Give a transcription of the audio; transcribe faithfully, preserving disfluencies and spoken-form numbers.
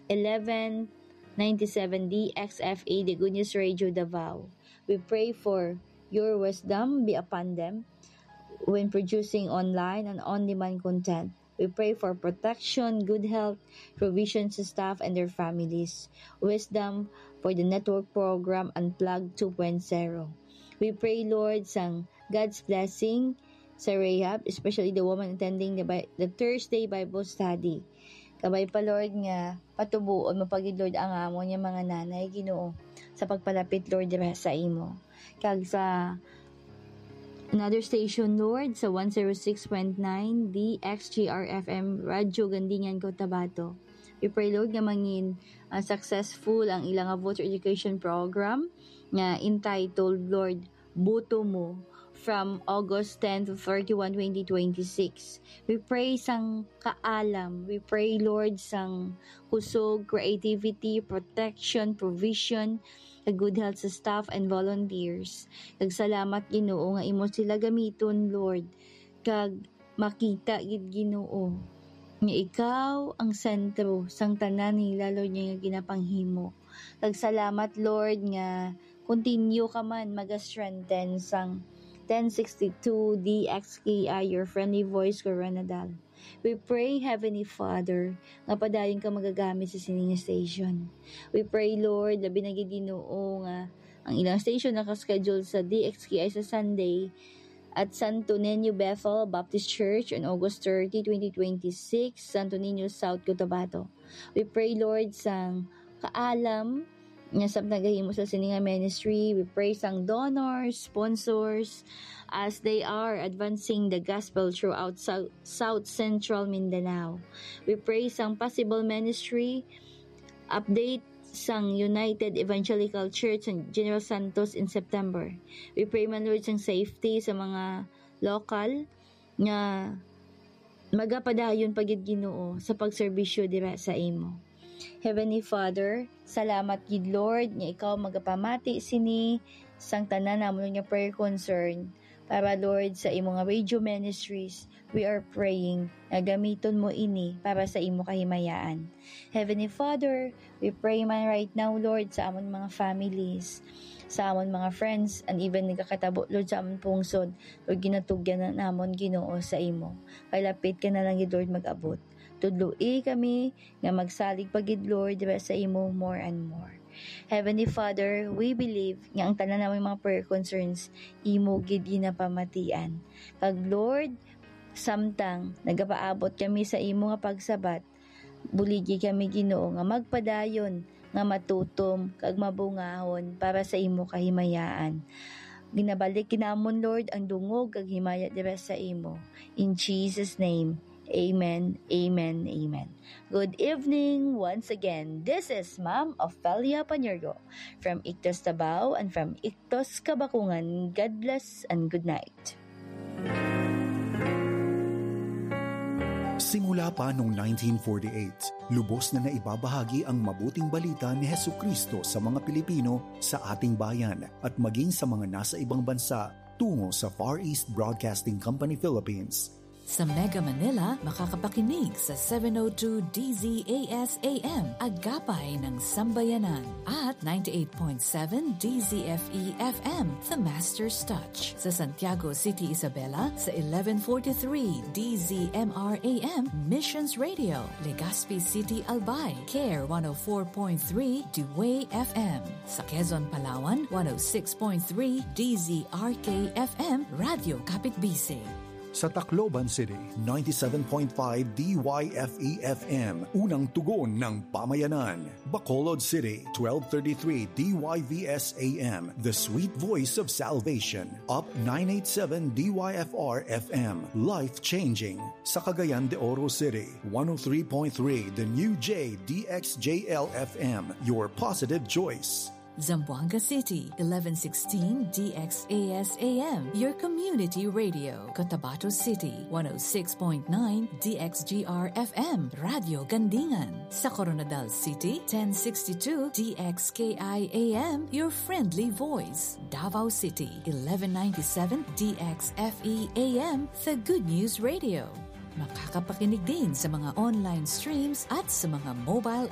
eleven ninety-seven D X F A, the Good News Radio Davao. We pray for your wisdom be upon them when producing online and on-demand content. We pray for protection, good health, provision to staff and their families, wisdom for the network program Unplugged two point oh. We pray, Lord, sang God's blessing sa Rahab, especially the woman attending the, the Thursday Bible study. Kabay pa, Lord, nga patubuon mapagid, Lord, ang amon niya mga nanay, Ginoo, sa pagpalapit, Lord, dira sa imo. Kag sa another station, Lord, sa one oh six point nine D X G R F M Radyo Gandingan, Cotabato. We pray, Lord, nga mangin uh, successful ang ilang voter education program nga entitled, Lord, Buto Mo, from August tenth to thirty-first, twenty twenty-six. We pray sang kaalam. We pray, Lord, sang kusog, creativity, protection, provision, good health sa staff and volunteers. Kag salamat, Ginoo, nga imo sila gamiton, Lord. Kag makita gid, Ginoo, nga ikaw ang sentro sang tanan nila, Lord, nga ginapanghimo. Kag salamat, Lord, nga continue ka man mag-strengthen sang ten sixty-two D X K I, your friendly voice, Coronadal. We pray, Heavenly Father, nga padayon ka magagamit sa sining station. We pray, Lord, labi na gid, Ginoo, nga ang ilang station nakaschedule sa D X K I sa Sunday at Santo Niño Bethel Baptist Church on August thirtieth, twenty twenty-six, Santo Niño, South Cotabato. We pray, Lord, sang kaalam nga sab nagahimo sa sininga ministry. We pray sang donors, sponsors, as they are advancing the gospel throughout South, South Central Mindanao. We pray sang possible ministry update sang United Evangelical Church and General Santos in September. We pray man, Lord, sang safety sa mga local nga magapadayon pagid, Ginoo, sa pagserbisyo dira sa imo. Heavenly Father, salamat gid, Lord, nga ikaw magapamati sini sang tanan namon nga prayer concern para, Lord, sa imo nga radio ministries. We are praying nga gamiton mo ini para sa imo kahimayaan. Heavenly Father, we pray man right now, Lord, sa amon mga families, sa amon mga friends, and even nagkakatabo, Lord, sa amon pungsod. Lord, ginatugyan na namon, Ginoo, sa imo. Kalapit ka na lang, Lord, mag-abot. Tudloi kami nga magsalig pagid, Lord, diba sa imo more and more. Heavenly Father, we believe nga ang tanan naming mga prayer concerns imo gid ginapamatian. Kag, Lord, samtang nagapaabot kami sa imo nga pagsabat, buligi kami, Ginoo, nga magpadayon nga matutom kag mabungahon para sa imo kahimayaan. Ginabalik kinamon, Lord, ang dungog kag himaya diba sa imo. In Jesus' name, amen, amen, amen. Good evening once again. This is Ma'am Ofelia Paniergo from Ictos Tabao and from Ictos Kabakungan. God bless and good night. Simula pa noong nineteen forty-eight, lubos na naibabahagi ang mabuting balita ni Hesukristo sa mga Pilipino sa ating bayan at maging sa mga nasa ibang bansa tungo sa Far East Broadcasting Company Philippines. Sa Mega Manila, makakapakinig sa seven oh two D Z A S A M, Agapay ng Sambayanan, at ninety-eight point seven D Z F E F M, The Master's Touch. Sa Santiago City, Isabela, sa eleven forty-three D Z M R A M, Missions Radio. Legazpi City, Albay, Care one oh four point three Dewey F M. Sa Quezon, Palawan, one oh six point three D Z R K F M, Radio Kapitbisig. Sa Tacloban City, ninety-seven point five D Y F E F M, unang tugon ng pamayanan. Bacolod City, twelve thirty-three D Y V S A M, the sweet voice of salvation. Up nine eighty-seven D Y F R F M, life-changing. Sa Cagayan de Oro City, one oh three point three The New J D X J L F M, your positive choice. Zamboanga City, eleven sixteen D X A S A M, your community radio. Cotabato City, one oh six point nine D X G R F M, Radio Gandingan. Sa Coronadal City, ten sixty-two D X K I A M, your friendly voice. Davao City, eleven ninety-seven D X F E A M, the Good News Radio. Makakapakinig din sa mga online streams at sa mga mobile